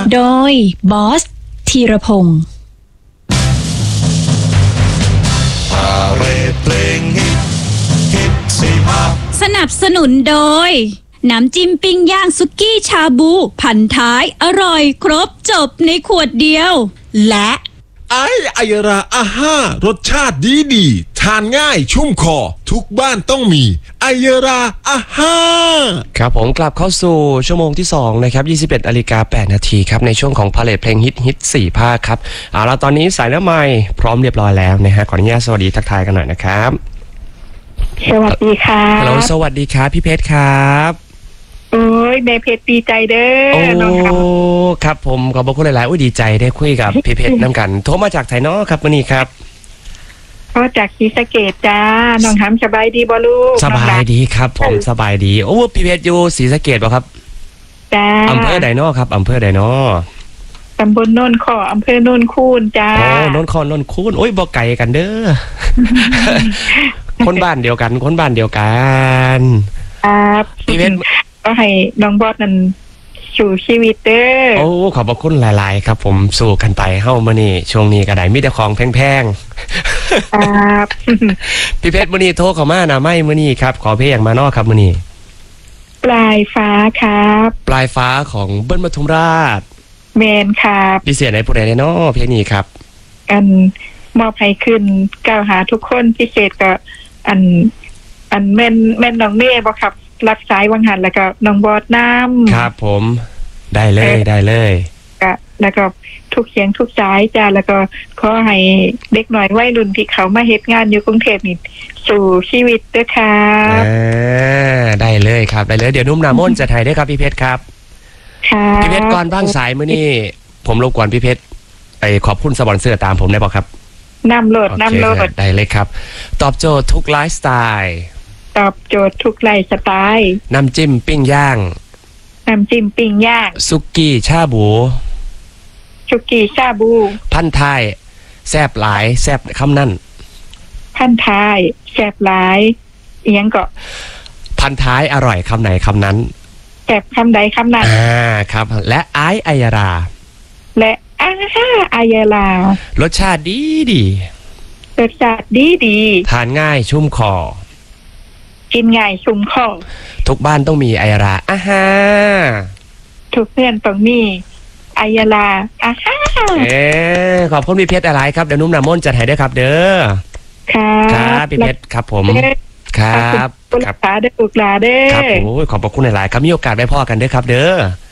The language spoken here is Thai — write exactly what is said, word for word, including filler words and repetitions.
โดยบอสธีรพงศ์สนับสนุนโดยน้ำจิ้มปิ้งย่างสุกี้ชาบูพันท้ายอร่อยครบจบในขวดเดียวและไอไอยราอาห้ารสชาติดีดีทานง่ายชุ่มคอทุกบ้านต้องมีไอยราอาห้าครับผมกลับเข้าสู่ชั่วโมงที่สองนะครับยี่สิบเอ็ดนาฬิกาแปดนาทีครับในช่วงของพาเลทเพลงฮิตฮิตสี่ภาคครับเอาละตอนนี้สายน้ำไม้พร้อมเรียบร้อยแล้วนะฮะขออนุญาตสวัสดีทักทายกันหน่อยนะครับสวัสดีค่ะฮัลโหลสวัสดีครับพี่เพชรครับโอ้ยแม่เพชรดีใจเด้อน้องครับครับผมขอบคุณหลายๆอุ้ยดีใจได้คุยกับพี่เพชรน้ำกันโทรมาจากไทยเนาะครับวันนี้ครับก็จากศรีสะเกษจ้าน้องทำสบายดีบ่ลูกสบายดีครับผมสบายดีโอ้พี่เพชรอยู่ศรีสะเกษป่ะครับจ้าอำเภอใดเนาะครับอำเภอใดเนาะตำบลโนนขออำเภอโนนคูนจ้าโอ้โนนขอโนนคูนโอ้ยบ่ไกลกันเด้อ คนบ้านเดียวกันคนบ้านเดียวกันครับพี่เพชรก็ให้น้องบอสนั่นสู่ชีวิตเด้อโอ้ขอบพระคุณหลายๆครับผมสู่กันไปเฮ้ามื้อนี้ช่วงนี้ก็ได้มีแต่ของแพงๆครับพี่เพชรมื้อนี้โทรเข้ามานะไม่มื้อนี้ครับขอเพลงมานอกครับมื้อนี้ปลายฟ้าครับปลายฟ้าของเบิ้ลปทุมราชแมนครับพิเศษในผู้ใดเนาะเพลงนี้ครับอันมอบให้ขึ้นกล่าวหาทุกคนพิเศษก็อันอันแม่นแม่นน้องเน่บ่ครับรับสายวังหันแล้วก็น้องบอสน้ำครับผมได้เลยได้เลยก็แล้วก็ทุกเสียงทุกสายจ้าแล้วก็ขอให้เด็กหน่อยวัยรุ่นที่เขามาเฮ็ดงานอยู่กรุงเทพนี่สู่ชีวิตเด้อครับอ่าได้เลยครับได้เลยเดี๋ยวนุ่มน้ำมนต์จะถ่ายด้วยครับพี่เพชรครับครับพี่เพชรก่อนบ้างสายมื้อนี้ผมรบกวนพี่เพชรไปขอบคุณสปอนเซอร์ตามผมได้ป่ะครับนำโหลดนำโหลดได้เลยครับตอบโจทย์ทุกไลฟ์สไตล์ตอบโจทย์ทุกไลฟ์สไตล์น้ำจิ้มปิ้งย่างน้ำจิ้มปิ้งย่างสุกี้ชาบูสุกี้ชาบูพันท้ายแซ่บหลายแซ่บคำนั้นพันท้ายแซ่บหลายอีหยังก็พันท้ายอร่อยคำไหนคำนั้นแซ่บคำใดคำนั้นอ่าครับและไอไอยาราและอาฮาไอยาลารสชาติดีดีรสชาติดีดีทานง่ายชุ่มคอกินง่ายชุ่มคอทุกบ้านต้องมีไอยาลาอาฮาทุกเพื่อนต้องมีไอยาลาอาฮาเอ๊ขอบคุณพี่เพชรอะไรครับเดี๋ยวนุ่มน้ำมนต์จัดให้ด้วยครับเด้อครับครับพี่เพชรครับผมครับครับครับเด้อลูกหลานเด้อครับโอ้ยขอบพระคุณหลายๆครับมีโอกาสได้พ่อกันเด้อครับเด้อ